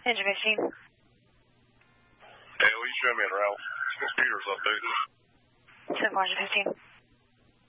Engine 15. Hey, will you show me a route? Computer's updated. 10 Engine 15.